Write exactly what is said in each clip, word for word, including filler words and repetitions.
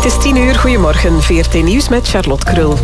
Het is tien uur, goedemorgen. V R T Nieuws met Charlotte Krul.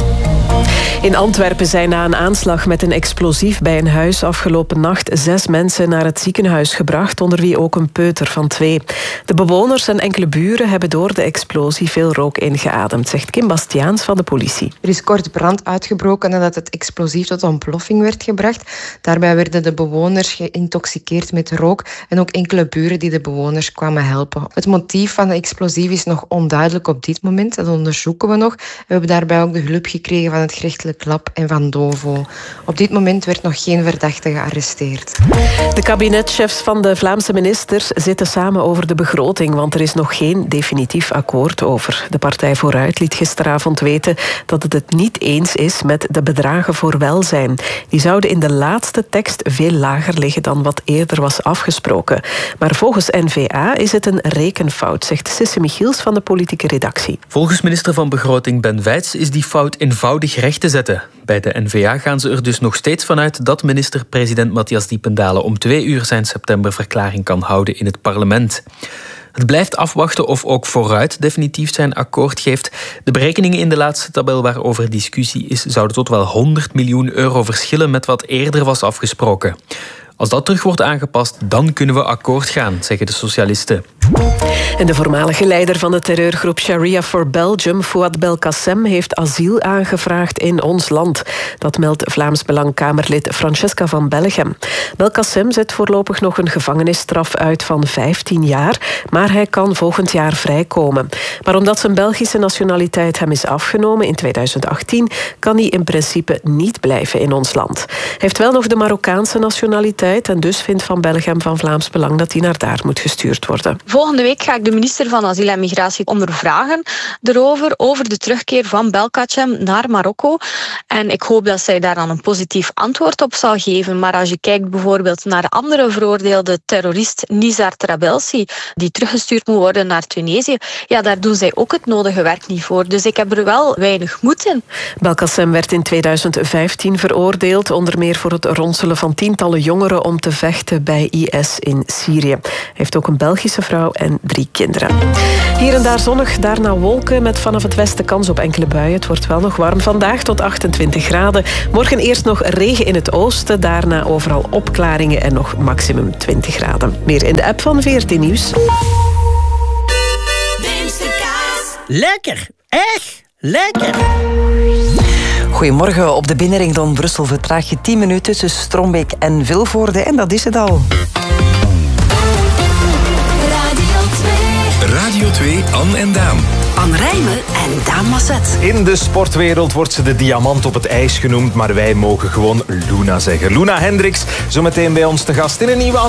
In Antwerpen zijn na een aanslag met een explosief bij een huis afgelopen nacht zes mensen naar het ziekenhuis gebracht, onder wie ook een peuter van twee. De bewoners en enkele buren hebben door de explosie veel rook ingeademd, zegt Kim Bastiaans van de politie. Er is kort brand uitgebroken nadat het explosief tot ontploffing werd gebracht. Daarbij werden de bewoners geïntoxiceerd met rook en ook enkele buren die de bewoners kwamen helpen. Het motief van de explosief is nog onduidelijk op dit moment. Dat onderzoeken we nog. We hebben daarbij ook de hulp gekregen van het gerechtelijk lab en van Dovo. Op dit moment werd nog geen verdachte gearresteerd. De kabinetchefs van de Vlaamse ministers zitten samen over de begroting, want er is nog geen definitief akkoord over. De Partij Vooruit liet gisteravond weten dat het het niet eens is met de bedragen voor welzijn. Die zouden in de laatste tekst veel lager liggen dan wat eerder was afgesproken. Maar volgens N V A is het een rekenfout, zegt Sisse Michiels van de politieke redactie. Volgens minister van Begroting Ben Wijts is die fout eenvoudig recht te zetten. Bij de N V A gaan ze er dus nog steeds vanuit dat minister-president Matthias Diependalen om twee uur zijn septemberverklaring kan houden in het parlement. Het blijft afwachten of ook Vooruit definitief zijn akkoord geeft. De berekeningen in de laatste tabel waarover discussie is zouden tot wel honderd miljoen euro verschillen met wat eerder was afgesproken. Als dat terug wordt aangepast, dan kunnen we akkoord gaan, zeggen de socialisten. En de voormalige leider van de terreurgroep Sharia for Belgium, Fouad Belkacem, heeft asiel aangevraagd in ons land. Dat meldt Vlaams Belang-Kamerlid Francesca van Bellegem. Belkacem zet voorlopig nog een gevangenisstraf uit van vijftien jaar, maar hij kan volgend jaar vrijkomen. Maar omdat zijn Belgische nationaliteit hem is afgenomen in tweeduizend achttien, kan hij in principe niet blijven in ons land. Hij heeft wel nog de Marokkaanse nationaliteit en dus vindt Van Bellegem van Vlaams Belang dat hij naar daar moet gestuurd worden. Volgende week ga ik de minister van Asiel en Migratie ondervragen erover, over de terugkeer van Belkacem naar Marokko. En ik hoop dat zij daar dan een positief antwoord op zal geven. Maar als je kijkt bijvoorbeeld naar de andere veroordeelde terrorist Nizar Trabelsi, die teruggestuurd moet worden naar Tunesië, ja, daar doen zij ook het nodige werk niet voor. Dus ik heb er wel weinig moed in. Belkacem werd in tweeduizend vijftien veroordeeld, onder meer voor het ronselen van tientallen jongeren om te vechten bij I S in Syrië. Hij heeft ook een Belgische vrouw en drie kinderen. Hier en daar zonnig, daarna wolken met vanaf het westen kans op enkele buien. Het wordt wel nog warm vandaag tot achtentwintig graden. Morgen eerst nog regen in het oosten, daarna overal opklaringen en nog maximum twintig graden. Meer in de app van V R T Nieuws. Lekker, echt lekker. Goedemorgen. Op de binnenring van Brussel vertraag je tien minuten tussen Strombeek en Vilvoorde. En dat is het al. Radio twee, Anne en Daan. Anne Rijmen en Daan Masset. In de sportwereld wordt ze de diamant op het ijs genoemd, maar wij mogen gewoon Luna zeggen. Luna Hendricks, zometeen bij ons te gast in een nieuwe